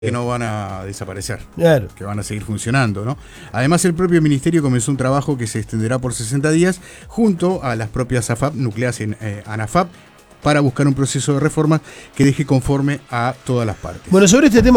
que no van a desaparecer, Claro. que van a seguir funcionando, ¿no? Además, el propio ministerio comenzó un trabajo que se extenderá por 60 días junto a las propias AFAP, nucleadas en ANAFAP, para buscar un proceso de reforma que deje conforme a todas las partes. Bueno, sobre este tema